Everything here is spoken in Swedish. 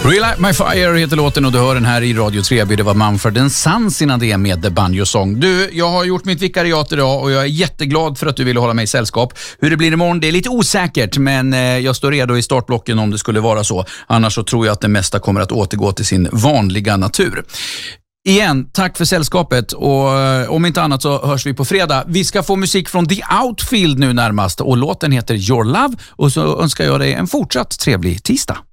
Relight My Fire heter låten och du hör den här i Radio 3. Det var Mumford & Sons innan det med The Banjo Song. Du, jag har gjort mitt vikariat idag och jag är jätteglad för att du ville hålla mig i sällskap. Hur det blir imorgon, det är lite osäkert, men jag står redo i startblocken om det skulle vara så. Annars så tror jag att det mesta kommer att återgå till sin vanliga natur. Igen, tack för sällskapet och om inte annat så hörs vi på fredag. Vi ska få musik från The Outfield nu närmast och låten heter Your Love och så önskar jag dig en fortsatt trevlig tisdag.